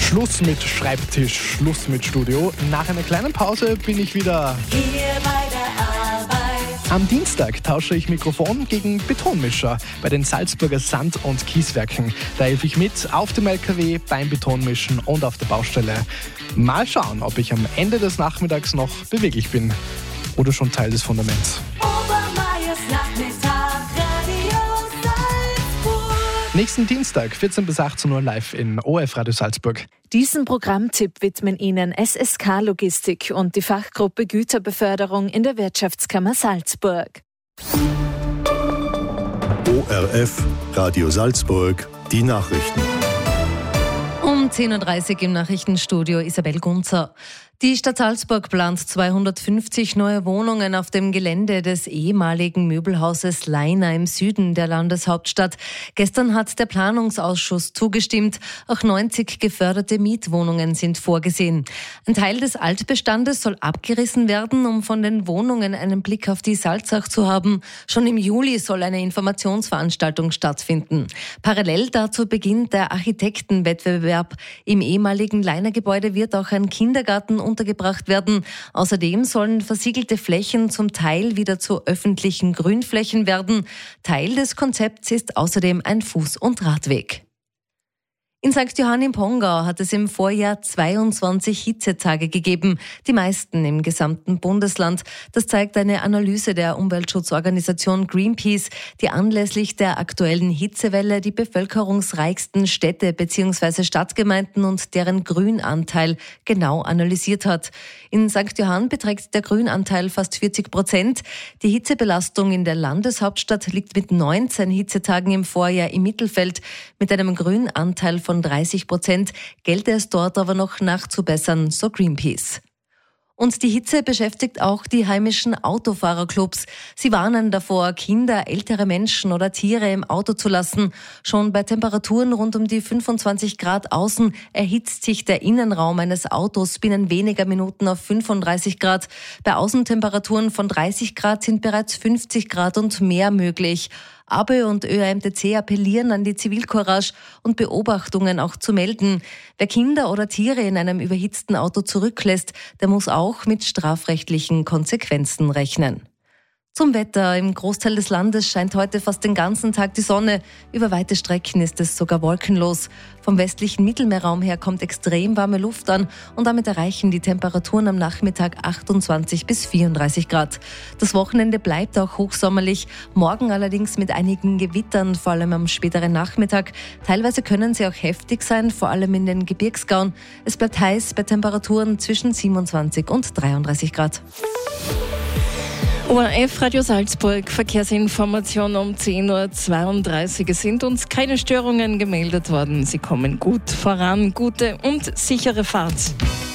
Schluss mit Schreibtisch, Schluss mit Studio. Nach einer kleinen Pause bin ich wieder hier bei der Arbeit. Am Dienstag tausche ich Mikrofon gegen Betonmischer bei den Salzburger Sand- und Kieswerken. Da helfe ich mit auf dem LKW, beim Betonmischen und auf der Baustelle. Mal schauen, ob ich am Ende des Nachmittags noch beweglich bin oder schon Teil des Fundaments. Obermeiers Nachmittag, Radio Salzburg. Nächsten Dienstag, 14 bis 18 Uhr live in ORF Radio Salzburg. Diesen Programmtipp widmen Ihnen SSK Logistik und die Fachgruppe Güterbeförderung in der Wirtschaftskammer Salzburg. ORF Radio Salzburg, die Nachrichten. Um 10.30 Uhr im Nachrichtenstudio Isabel Gunzer. Die Stadt Salzburg plant 250 neue Wohnungen auf dem Gelände des ehemaligen Möbelhauses Leiner im Süden der Landeshauptstadt. Gestern hat der Planungsausschuss zugestimmt. Auch 90 geförderte Mietwohnungen sind vorgesehen. Ein Teil des Altbestandes soll abgerissen werden, um von den Wohnungen einen Blick auf die Salzach zu haben. Schon im Juli soll eine Informationsveranstaltung stattfinden. Parallel dazu beginnt der Architektenwettbewerb. Im ehemaligen Leiner-Gebäude wird auch ein Kindergarten untergebracht werden. Außerdem sollen versiegelte Flächen zum Teil wieder zu öffentlichen Grünflächen werden. Teil des Konzepts ist außerdem ein Fuß- und Radweg. In St. Johann im Pongau hat es im Vorjahr 22 Hitzetage gegeben, die meisten im gesamten Bundesland. Das zeigt eine Analyse der Umweltschutzorganisation Greenpeace, die anlässlich der aktuellen Hitzewelle die bevölkerungsreichsten Städte bzw. Stadtgemeinden und deren Grünanteil genau analysiert hat. In St. Johann beträgt der Grünanteil fast 40%. Die Hitzebelastung in der Landeshauptstadt liegt mit 19 Hitzetagen im Vorjahr im Mittelfeld. Mit einem Grünanteil von 30% gelte es dort aber noch nachzubessern, so Greenpeace. Und die Hitze beschäftigt auch die heimischen Autofahrerclubs. Sie warnen davor, Kinder, ältere Menschen oder Tiere im Auto zu lassen. Schon bei Temperaturen rund um die 25 Grad außen erhitzt sich der Innenraum eines Autos binnen weniger Minuten auf 35 Grad. Bei Außentemperaturen von 30 Grad sind bereits 50 Grad und mehr möglich. ABÖ und ÖAMTC appellieren an die Zivilcourage und Beobachtungen auch zu melden. Wer Kinder oder Tiere in einem überhitzten Auto zurücklässt, der muss auch mit strafrechtlichen Konsequenzen rechnen. Zum Wetter. Im Großteil des Landes scheint heute fast den ganzen Tag die Sonne. Über weite Strecken ist es sogar wolkenlos. Vom westlichen Mittelmeerraum her kommt extrem warme Luft an und damit erreichen die Temperaturen am Nachmittag 28 bis 34 Grad. Das Wochenende bleibt auch hochsommerlich. Morgen allerdings mit einigen Gewittern, vor allem am späteren Nachmittag. Teilweise können sie auch heftig sein, vor allem in den Gebirgsgauen. Es bleibt heiß bei Temperaturen zwischen 27 und 33 Grad. ORF Radio Salzburg, Verkehrsinformation um 10.32 Uhr. Es sind uns keine Störungen gemeldet worden. Sie kommen gut voran, gute und sichere Fahrt.